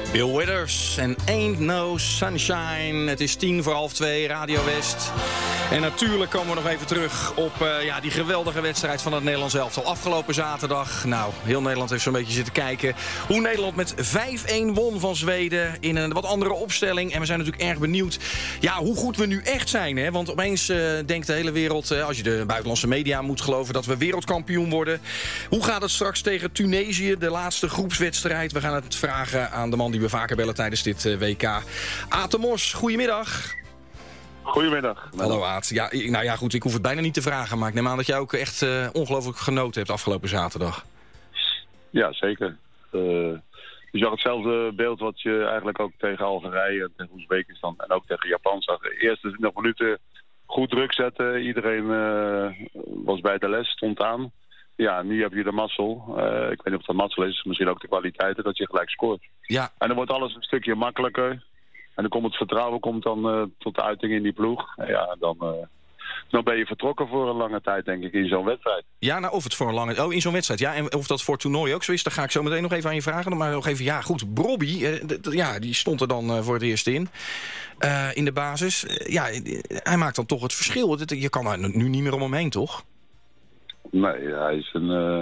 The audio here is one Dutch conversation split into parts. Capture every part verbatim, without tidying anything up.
Bill Withers en Ain't No Sunshine. Het is tien voor half twee, Radio West. En natuurlijk komen we nog even terug op uh, ja, die geweldige wedstrijd van het Nederlands elftal. Afgelopen zaterdag, nou, heel Nederland heeft zo'n beetje zitten kijken hoe Nederland met vijf-een won van Zweden in een wat andere opstelling. En we zijn natuurlijk erg benieuwd ja, hoe goed we nu echt zijn. Hè? Want opeens uh, denkt de hele wereld, uh, als je de buitenlandse media moet geloven, dat we wereldkampioen worden. Hoe gaat het straks tegen Tunesië, de laatste groepswedstrijd? We gaan het vragen aan de man die we vaker bellen tijdens dit uh, W K. Aad de Mos, goedemiddag. Goedemiddag. Hallo Aad. Ja, nou ja, goed, ik hoef het bijna niet te vragen, maar ik neem aan dat jij ook echt uh, ongelooflijk genoten hebt afgelopen zaterdag. Ja, zeker. Uh, je zag hetzelfde beeld wat je eigenlijk ook tegen Algerije, tegen Oezbekistan en ook tegen Japan zag. De eerste twintig minuten goed druk zetten. Iedereen uh, was bij de les, stond aan. Ja, nu heb je de mazzel. Uh, ik weet niet of dat mazzel is, misschien ook de kwaliteiten, dat je gelijk scoort. Ja. En dan wordt alles een stukje makkelijker. En dan komt het vertrouwen komt dan uh, tot de uiting in die ploeg. En ja, dan, uh, dan ben je vertrokken voor een lange tijd, denk ik, in zo'n wedstrijd. Ja, nou, of het voor een lange... Oh, in zo'n wedstrijd. Ja, en of dat voor het toernooi ook zo is, daar ga ik zo meteen nog even aan je vragen. Maar nog even, ja, goed, Brobby, uh, d- d- ja, die stond er dan uh, voor het eerst in. Uh, in de basis. Uh, ja, hij maakt dan toch het verschil. Je kan er nu niet meer om hem heen, toch? Nee, hij is een, uh,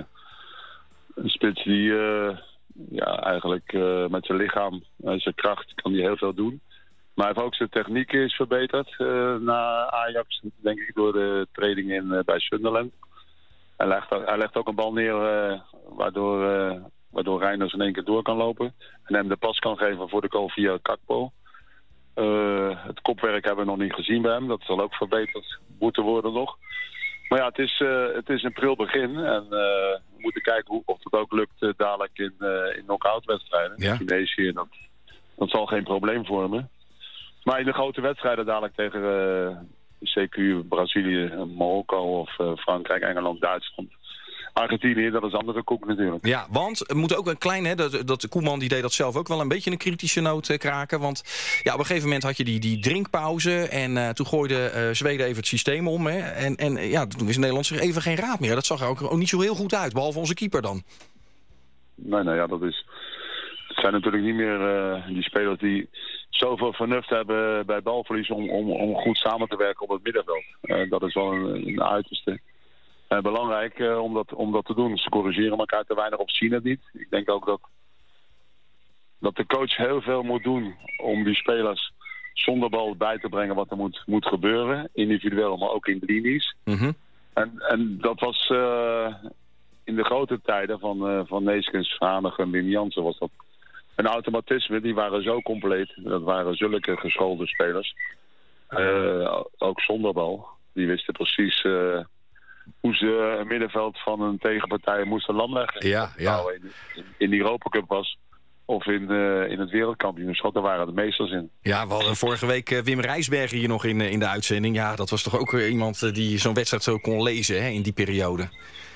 een spits die uh, ja, eigenlijk uh, met zijn lichaam en zijn kracht kan hij heel veel doen. Maar hij heeft ook zijn techniek is verbeterd uh, na Ajax, denk ik, door de training in, uh, bij Sunderland. Hij legt, hij legt ook een bal neer uh, waardoor, uh, waardoor Reinders in één keer door kan lopen. En hem de pas kan geven voor de goal via Kakpo. Uh, het kopwerk hebben we nog niet gezien bij hem. Dat zal ook verbeterd moeten worden nog. Maar ja, het is, uh, het is een pril begin. En uh, we moeten kijken hoe, of het ook lukt uh, dadelijk in, uh, in knock-out wedstrijden. Ja. Tunesië, dat, dat zal geen probleem vormen. Maar in de grote wedstrijden dadelijk tegen uh, C Q, Brazilië, Marokko of uh, Frankrijk, Engeland, Duitsland, Argentinië, dat is andere koek natuurlijk. Ja, want het moet ook een klein, hè, dat, dat Koeman die deed dat zelf ook wel een beetje een kritische noot uh, kraken. Want ja, op een gegeven moment had je die, die drinkpauze en uh, toen gooide uh, Zweden even het systeem om. Hè, en, en ja, toen wist Nederland zich even geen raad meer. Dat zag er ook, ook niet zo heel goed uit, behalve onze keeper dan. Nee, nou ja, dat is... Het zijn natuurlijk niet meer uh, die spelers die zoveel vernuft hebben bij balverlies om, om, om goed samen te werken op het middenveld. Uh, dat is wel een, een uiterste. Uh, belangrijk uh, om, dat, om dat te doen. Ze corrigeren elkaar te weinig of zien het niet. Ik denk ook dat, dat de coach heel veel moet doen om die spelers zonder bal bij te brengen wat er moet, moet gebeuren. Individueel, maar ook in de linies. Mm-hmm. En, en dat was uh, in de grote tijden van, uh, van Neeskens, Hanegem, Wim Jansen was dat een automatisme. Die waren zo compleet. Dat waren zulke geschoolde spelers. Uh, ook zonder bal. Die wisten precies uh, hoe ze een middenveld van een tegenpartij moesten lamleggen. Ja, ja. Nou, in, in die Europa Cup was of in, uh, in het wereldkampioenschap, daar waren de meesters in. Ja, we hadden vorige week uh, Wim Rijsbergen hier nog in, uh, in de uitzending. Ja, dat was toch ook uh, iemand uh, die zo'n wedstrijd zo kon lezen, hè, in die periode.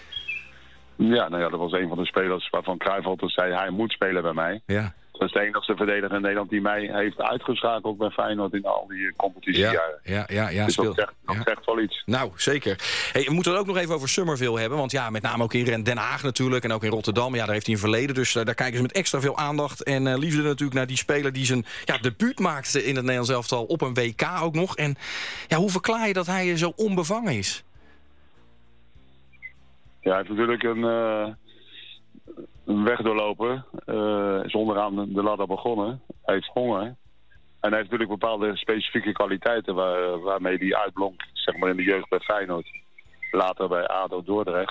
Ja, nou ja, dat was een van de spelers waarvan Cruijff altijd zei, hij moet spelen bij mij. Ja. Dat is de enige verdediger in Nederland die mij heeft uitgeschakeld bij Feyenoord in al die competitiejaren. Ja, ja, ja, ja, dus speel. dat zegt, dat ja. zegt wel iets. Nou, zeker. Hey, we moeten het ook nog even over Summerville hebben. Want ja, met name ook in Den Haag natuurlijk en ook in Rotterdam. Ja, daar heeft hij een verleden. Dus uh, daar kijken ze met extra veel aandacht en uh, liefde natuurlijk naar die speler die zijn ja, debuut maakte in het Nederlands elftal op een W K ook nog. En ja, hoe verklaar je dat hij zo onbevangen is? Ja, hij heeft natuurlijk een... Uh... een weg doorlopen, uh, is onderaan de ladder begonnen. Hij heeft honger. En hij heeft natuurlijk bepaalde specifieke kwaliteiten waar, waarmee hij uitblonk, zeg maar in de jeugd bij Feyenoord. Later bij A D O Dordrecht.